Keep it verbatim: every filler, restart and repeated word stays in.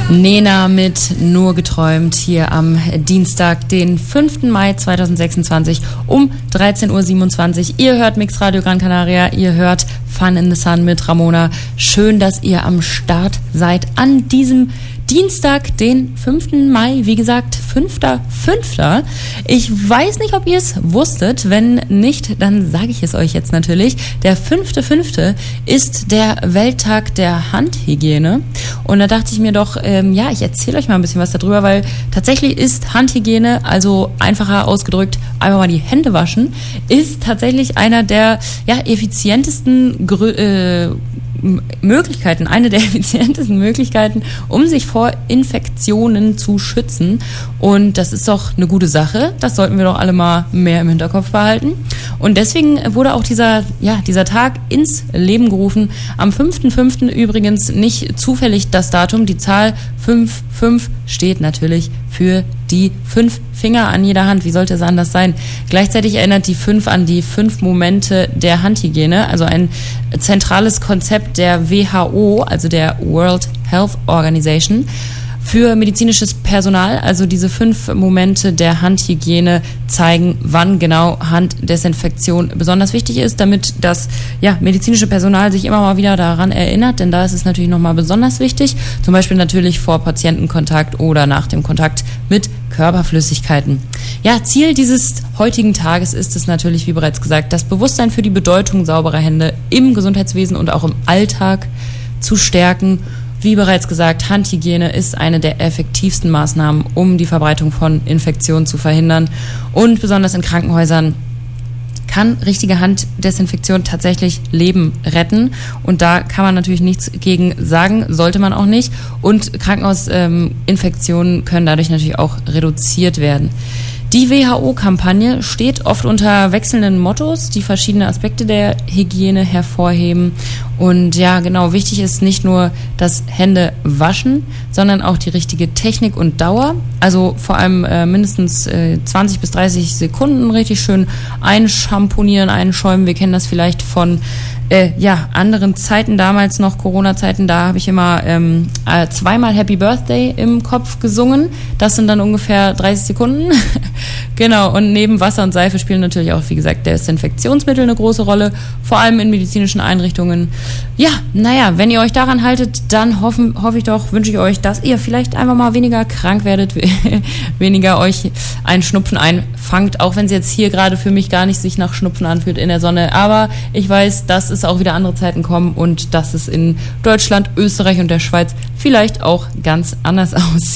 Nena mit Nur geträumt hier am Dienstag, den fünften Mai zweitausendsechsundzwanzig um dreizehn Uhr siebenundzwanzig. Ihr hört Mix Radio Gran Canaria, ihr hört Fun in the Sun mit Ramona. Schön, dass ihr am Start seid an diesem Dienstag, den fünften Mai, wie gesagt, fünfter fünfter Ich weiß nicht, ob ihr es wusstet. Wenn nicht, dann sage ich es euch jetzt natürlich. Der fünfte fünfte ist der Welttag der Handhygiene. Und da dachte ich mir doch, ähm, ja, ich erzähle euch mal ein bisschen was darüber, weil tatsächlich ist Handhygiene, also einfacher ausgedrückt, einfach mal die Hände waschen, ist tatsächlich einer der ja, effizientesten Grö- äh, Möglichkeiten, eine der effizientesten Möglichkeiten, um sich vor Infektionen zu schützen. Und das ist doch eine gute Sache. Das sollten wir doch alle mal mehr im Hinterkopf behalten. Und deswegen wurde auch dieser, ja, dieser Tag ins Leben gerufen. Am fünften fünften übrigens nicht zufällig das Datum. Die Zahl fünf fünf steht natürlich für die fünf Finger an jeder Hand. Wie sollte es anders sein? Gleichzeitig erinnert die fünf an die fünf Momente der Handhygiene, also ein zentrales Konzept der W H O, also der World Health Organization, für medizinisches Personal. Also diese fünf Momente der Handhygiene zeigen, wann genau Handdesinfektion besonders wichtig ist, damit das ja, medizinische Personal sich immer mal wieder daran erinnert, denn da ist es natürlich nochmal besonders wichtig, zum Beispiel natürlich vor Patientenkontakt oder nach dem Kontakt mit Körperflüssigkeiten. Ja, Ziel dieses heutigen Tages ist es natürlich, wie bereits gesagt, das Bewusstsein für die Bedeutung sauberer Hände im Gesundheitswesen und auch im Alltag zu stärken. Wie bereits gesagt, Handhygiene ist eine der effektivsten Maßnahmen, um die Verbreitung von Infektionen zu verhindern. Und besonders in Krankenhäusern kann richtige Handdesinfektion tatsächlich Leben retten. Und da kann man natürlich nichts gegen sagen, sollte man auch nicht. Und Krankenhausinfektionen ähm, können dadurch natürlich auch reduziert werden. Die W H O-Kampagne steht oft unter wechselnden Mottos, die verschiedene Aspekte der Hygiene hervorheben. Und ja, genau, wichtig ist nicht nur das Hände waschen, sondern auch die richtige Technik und Dauer. Also vor allem äh, mindestens äh, zwanzig bis dreißig Sekunden richtig schön einschamponieren, einschäumen. Wir kennen das vielleicht von äh, ja, anderen Zeiten, damals noch Corona-Zeiten. Da habe ich immer ähm, äh, zweimal Happy Birthday im Kopf gesungen. Das sind dann ungefähr dreißig Sekunden. Genau, und neben Wasser und Seife spielen natürlich auch, wie gesagt, Desinfektionsmittel eine große Rolle, vor allem in medizinischen Einrichtungen. Ja, naja, wenn ihr euch daran haltet, dann hoffen, hoffe ich doch, wünsche ich euch, dass ihr vielleicht einfach mal weniger krank werdet, weniger euch einen Schnupfen einfangt, auch wenn es jetzt hier gerade für mich gar nicht sich nach Schnupfen anfühlt in der Sonne. Aber ich weiß, dass es auch wieder andere Zeiten kommen und dass es in Deutschland, Österreich und der Schweiz vielleicht auch ganz anders aussieht.